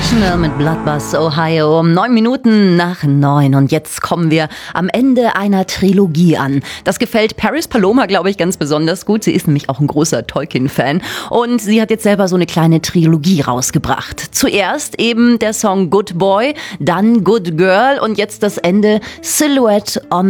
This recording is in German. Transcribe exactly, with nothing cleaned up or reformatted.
National mit Bloodbath Ohio um neun Minuten nach neun. Und jetzt kommen wir am Ende einer Trilogie an. Das gefällt Paris Paloma, glaube ich, ganz besonders gut. Sie ist nämlich auch ein großer Tolkien-Fan. Und sie hat jetzt selber so eine kleine Trilogie rausgebracht. Zuerst eben der Song Good Boy, dann Good Girl und jetzt das Ende Silhouette on